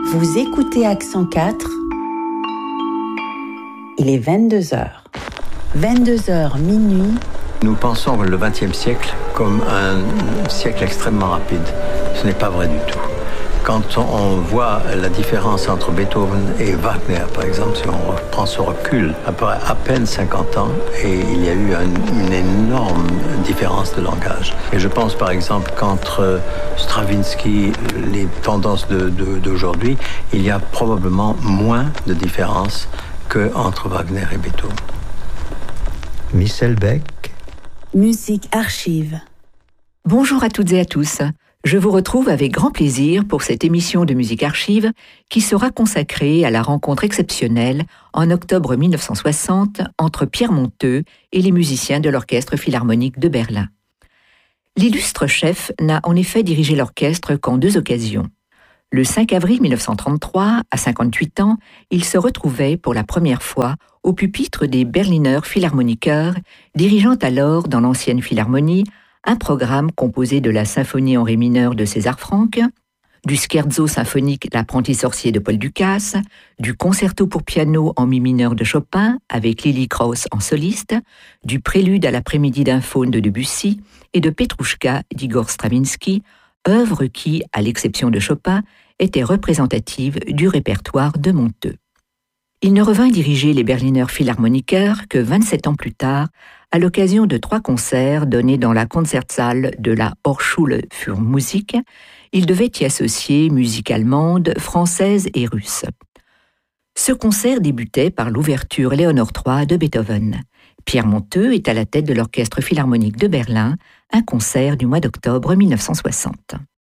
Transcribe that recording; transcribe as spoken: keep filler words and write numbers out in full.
Vous écoutez Accent quatre. Il est vingt-deux heures. vingt-deux heures minuit. Nous pensons le vingtième siècle comme un siècle extrêmement rapide. Ce n'est pas vrai du tout. Quand on voit la différence entre Beethoven et Wagner, par exemple, si on reprend ce recul, après à peine cinquante ans, et il y a eu un, une énorme différence de langage. Et je pense par exemple qu'entre Stravinsky, les tendances de, de, d'aujourd'hui, il y a probablement moins de différence qu'entre Wagner et Beethoven. Michel Beck. Musique archive. Bonjour à toutes et à tous. Je vous retrouve avec grand plaisir pour cette émission de Musique Archive qui sera consacrée à la rencontre exceptionnelle en octobre mille neuf cent soixante entre Pierre Monteux et les musiciens de l'Orchestre Philharmonique de Berlin. L'illustre chef n'a en effet dirigé l'orchestre qu'en deux occasions. Le cinq avril mille neuf cent trente-trois, à cinquante-huit ans, il se retrouvait pour la première fois au pupitre des Berliner Philharmoniker, dirigeant alors dans l'ancienne Philharmonie un programme composé de la symphonie en ré mineur de César Franck, du scherzo symphonique L'apprenti sorcier de Paul Dukas, du concerto pour piano en mi mineur de Chopin avec Lily Krauss en soliste, du prélude à l'après-midi d'un faune de Debussy et de Petrouchka d'Igor Stravinsky, œuvre qui, à l'exception de Chopin, était représentative du répertoire de Monteux. Il ne revint diriger les Berliner Philharmoniker que vingt-sept ans plus tard, à l'occasion de trois concerts donnés dans la Konzertsaal de la Hochschule für Musik. Il devait y associer musique allemande, française et russe. Ce concert débutait par l'ouverture Léonore trois de Beethoven. Pierre Monteux est à la tête de l'Orchestre Philharmonique de Berlin, un concert du mois d'octobre mille neuf cent soixante.